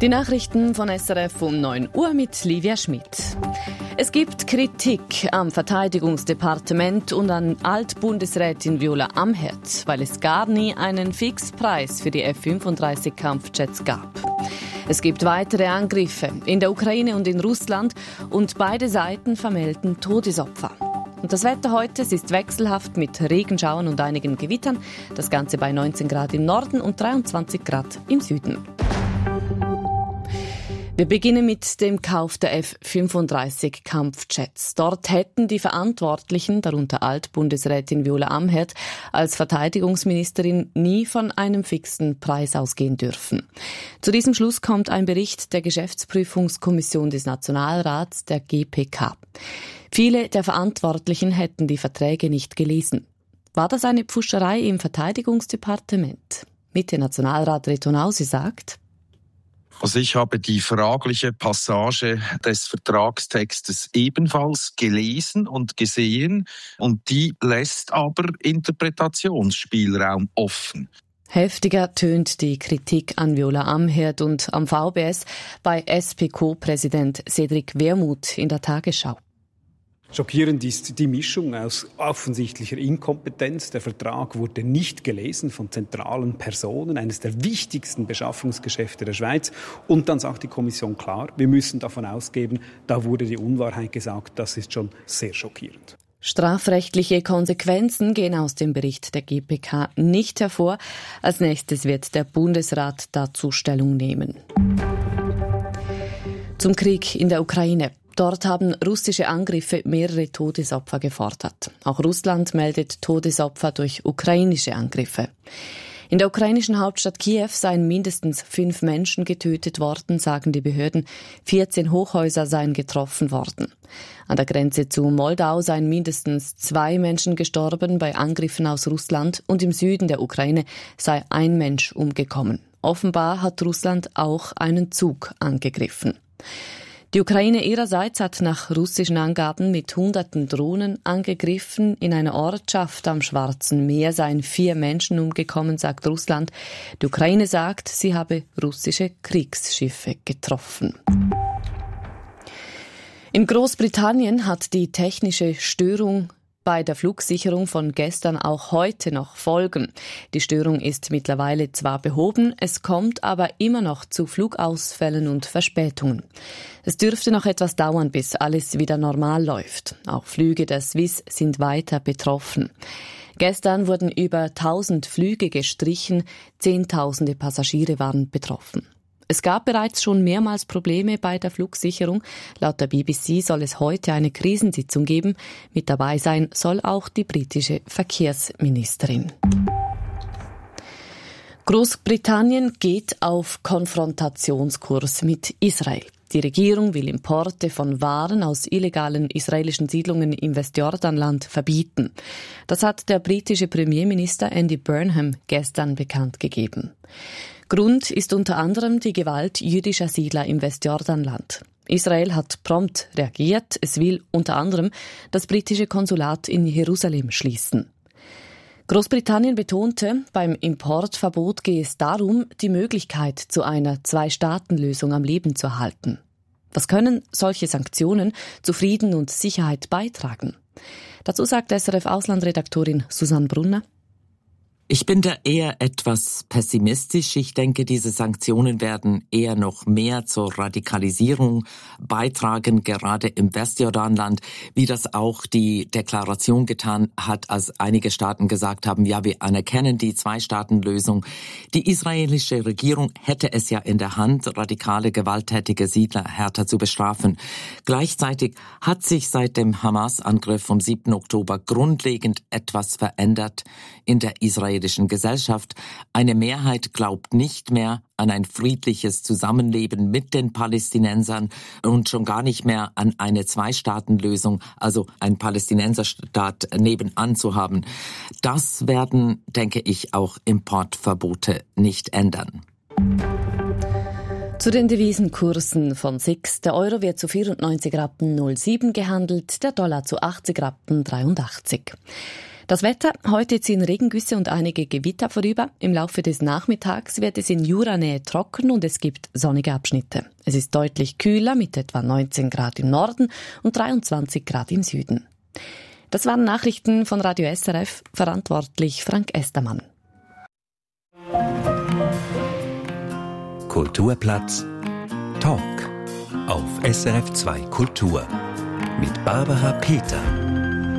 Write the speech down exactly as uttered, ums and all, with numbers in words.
Die Nachrichten von S R F um neun Uhr mit Livia Schmidt. Es gibt Kritik am Verteidigungsdepartement und an Altbundesrätin Viola Amherd, weil es gar nie einen Fixpreis für die F fünfunddreißig Kampfjets gab. Es gibt weitere Angriffe in der Ukraine und in Russland und beide Seiten vermelden Todesopfer. Und das Wetter heute es ist wechselhaft mit Regenschauern und einigen Gewittern. Das Ganze bei neunzehn Grad im Norden und dreiundzwanzig Grad im Süden. Wir beginnen mit dem Kauf der F fünfunddreißig Kampfjets. Dort hätten die Verantwortlichen, darunter Altbundesrätin Viola Amherd, als Verteidigungsministerin nie von einem fixen Preis ausgehen dürfen. Zu diesem Schluss kommt ein Bericht der Geschäftsprüfungskommission des Nationalrats, der G P K. Viele der Verantwortlichen hätten die Verträge nicht gelesen. War das eine Pfuscherei im Verteidigungsdepartement? Mitte-Nationalrat Reto Nausi sagt: Also ich habe die fragliche Passage des Vertragstextes ebenfalls gelesen und gesehen und die lässt aber Interpretationsspielraum offen. Heftiger tönt die Kritik an Viola Amherd und am V B S bei S P Co-Präsident Cedric Wermuth in der Tagesschau. Schockierend ist die Mischung aus offensichtlicher Inkompetenz. Der Vertrag wurde nicht gelesen von zentralen Personen, eines der wichtigsten Beschaffungsgeschäfte der Schweiz. Und dann sagt die Kommission klar, wir müssen davon ausgehen, da wurde die Unwahrheit gesagt. Das ist schon sehr schockierend. Strafrechtliche Konsequenzen gehen aus dem Bericht der G P K nicht hervor. Als nächstes wird der Bundesrat dazu Stellung nehmen. Zum Krieg in der Ukraine. Dort haben russische Angriffe mehrere Todesopfer gefordert. Auch Russland meldet Todesopfer durch ukrainische Angriffe. In der ukrainischen Hauptstadt Kiew seien mindestens fünf Menschen getötet worden, sagen die Behörden. vierzehn Hochhäuser seien getroffen worden. An der Grenze zu Moldau seien mindestens zwei Menschen gestorben bei Angriffen aus Russland und im Süden der Ukraine sei ein Mensch umgekommen. Offenbar hat Russland auch einen Zug angegriffen. Die Ukraine ihrerseits hat nach russischen Angaben mit hunderten Drohnen angegriffen. In einer Ortschaft am Schwarzen Meer seien vier Menschen umgekommen, sagt Russland. Die Ukraine sagt, sie habe russische Kriegsschiffe getroffen. In Großbritannien hat die technische Störung bei der Flugsicherung von gestern auch heute noch Folgen. Die Störung ist mittlerweile zwar behoben, es kommt aber immer noch zu Flugausfällen und Verspätungen. Es dürfte noch etwas dauern, bis alles wieder normal läuft. Auch Flüge der Swiss sind weiter betroffen. Gestern wurden über tausend Flüge gestrichen, Zehntausende Passagiere waren betroffen. Es gab bereits schon mehrmals Probleme bei der Flugsicherung. Laut der B B C soll es heute eine Krisensitzung geben. Mit dabei sein soll auch die britische Verkehrsministerin. Großbritannien geht auf Konfrontationskurs mit Israel. Die Regierung will Importe von Waren aus illegalen israelischen Siedlungen im Westjordanland verbieten. Das hat der britische Premierminister Andy Burnham gestern bekannt gegeben. Grund ist unter anderem die Gewalt jüdischer Siedler im Westjordanland. Israel hat prompt reagiert. Es will unter anderem das britische Konsulat in Jerusalem schließen. Großbritannien betonte, beim Importverbot gehe es darum, die Möglichkeit zu einer Zwei-Staaten-Lösung am Leben zu erhalten. Was können solche Sanktionen zu Frieden und Sicherheit beitragen? Dazu sagt S R F-Auslandredaktorin Susanne Brunner: Ich bin da eher etwas pessimistisch. Ich denke, diese Sanktionen werden eher noch mehr zur Radikalisierung beitragen, gerade im Westjordanland, wie das auch die Deklaration getan hat, als einige Staaten gesagt haben, ja, wir anerkennen die Zwei-Staaten-Lösung. Die israelische Regierung hätte es ja in der Hand, radikale, gewalttätige Siedler härter zu bestrafen. Gleichzeitig hat sich seit dem Hamas-Angriff vom siebten Oktober grundlegend etwas verändert in der israelischen Gesellschaft. Eine Mehrheit glaubt nicht mehr an ein friedliches Zusammenleben mit den Palästinensern und schon gar nicht mehr an eine Zwei-Staaten-Lösung, also einen Palästinenserstaat nebenan zu haben. Das werden, denke ich, auch Importverbote nicht ändern. Zu den Devisenkursen von S I X. Der Euro wird zu vierundneunzig Rappen null sieben gehandelt, der Dollar zu achtzig Rappen dreiundachtzig. Das Wetter, heute ziehen Regengüsse und einige Gewitter vorüber. Im Laufe des Nachmittags wird es in Juranähe trocken und es gibt sonnige Abschnitte. Es ist deutlich kühler mit etwa neunzehn Grad im Norden und dreiundzwanzig Grad im Süden. Das waren Nachrichten von Radio S R F, verantwortlich Frank Estermann. Kulturplatz Talk auf S R F zwei Kultur mit Barbara Peter.